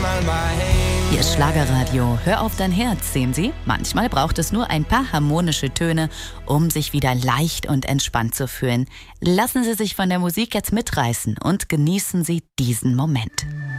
Hier ist Schlagerradio. Hör auf dein Herz, sehen Sie? Manchmal braucht es nur ein paar harmonische Töne, um sich wieder leicht und entspannt zu fühlen. Lassen Sie sich von der Musik jetzt mitreißen und genießen Sie diesen Moment.